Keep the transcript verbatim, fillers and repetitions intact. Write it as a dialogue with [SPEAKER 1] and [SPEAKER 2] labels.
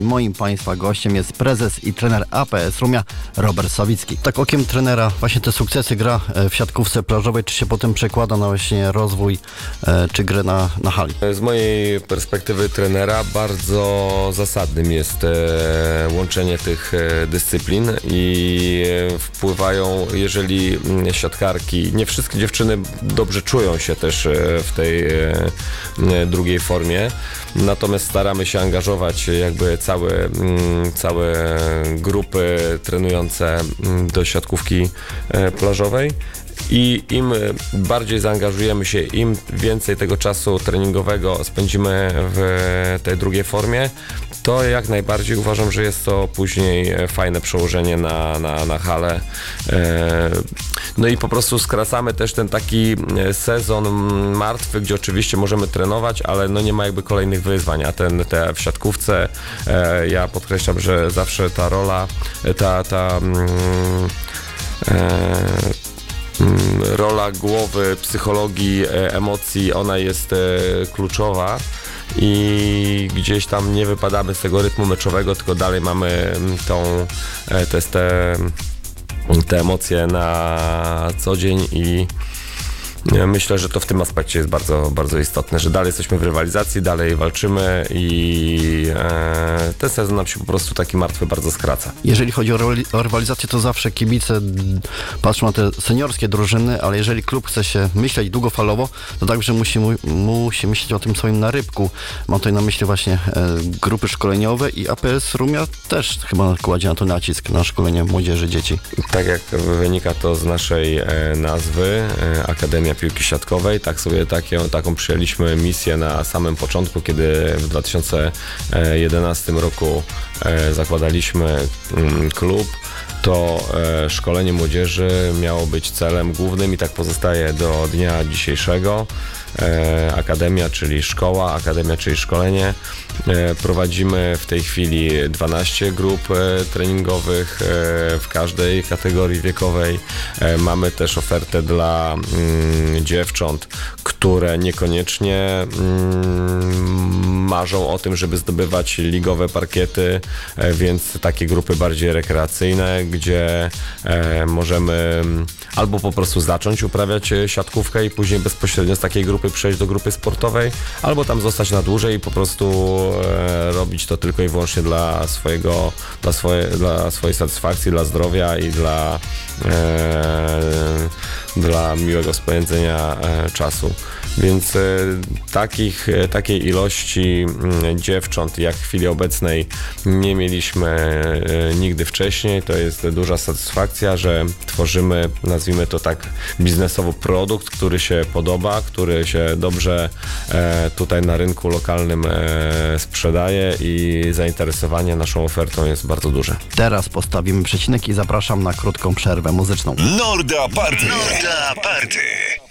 [SPEAKER 1] Moim Państwa gościem jest prezes i trener A P S Rumia Robert Sawicki. Tak okiem trenera, właśnie te sukcesy gra w siatkówce plażowej, czy się potem przekłada na właśnie rozwój, czy grę na, na hali?
[SPEAKER 2] Z mojej perspektywy trenera bardzo zasadnym jest e, łączenie tych e, dyscyplin i e, wpływają, jeżeli siatkarki, nie wszystkie dziewczyny dobrze czują się też e, w tej e, e, drugiej formie, natomiast staramy się angażować jakby całe, całe grupy trenujące do siatkówki plażowej i im bardziej zaangażujemy się, im więcej tego czasu treningowego spędzimy w tej drugiej formie, to jak najbardziej uważam, że jest to później fajne przełożenie na, na, na halę. No i po prostu skracamy też ten taki sezon martwy, gdzie oczywiście możemy trenować, ale no nie ma jakby kolejnych wyzwań, a ten, te w siatkówce ja podkreślam, że zawsze ta rola, ta, ta rola głowy, psychologii, emocji, ona jest kluczowa i gdzieś tam nie wypadamy z tego rytmu meczowego, tylko dalej mamy tą, te, te, te emocje na co dzień i myślę, że to w tym aspekcie jest bardzo, bardzo istotne, że dalej jesteśmy w rywalizacji, dalej walczymy i e, ten sezon nam się po prostu taki martwy bardzo skraca.
[SPEAKER 1] Jeżeli chodzi o, o rywalizację, to zawsze kibice patrzą na te seniorskie drużyny, ale jeżeli klub chce się myśleć długofalowo, to także musi, musi myśleć o tym swoim narybku. Mam tutaj na myśli właśnie e, grupy szkoleniowe i A P S Rumia też chyba kładzie na to nacisk, na szkolenie młodzieży, dzieci. Tak jak wynika to z naszej e, nazwy, e, Akademia Piłki Siatkowej, tak sobie takie, taką przyjęliśmy misję na samym początku, kiedy w dwa tysiące jedenastym roku zakładaliśmy klub, to szkolenie młodzieży miało być celem głównym i tak pozostaje do dnia dzisiejszego. Akademia, czyli szkoła, akademia, czyli szkolenie. Prowadzimy w tej chwili dwanaście grup treningowych w każdej kategorii wiekowej. Mamy też ofertę dla mm, dziewcząt, które niekoniecznie mm, marzą o tym, żeby zdobywać ligowe parkiety, więc takie grupy bardziej rekreacyjne, gdzie e, możemy albo po prostu zacząć uprawiać siatkówkę i później bezpośrednio z takiej grupy przejść do grupy sportowej, albo tam zostać na dłużej i po prostu e, robić to tylko i wyłącznie dla swojego, dla, swoje, dla swojej satysfakcji, dla zdrowia i dla, e, dla miłego spędzenia e, czasu. Więc e, takich, e, takiej ilości e, dziewcząt jak w chwili obecnej nie mieliśmy e, nigdy wcześniej. To jest duża satysfakcja, że tworzymy, nazwijmy to tak biznesowo, produkt, który się podoba, który się dobrze e, tutaj na rynku lokalnym e, sprzedaje i zainteresowanie naszą ofertą jest bardzo duże. Teraz postawimy przecinek i zapraszam na krótką przerwę muzyczną.
[SPEAKER 3] Norda Party! Norda Party!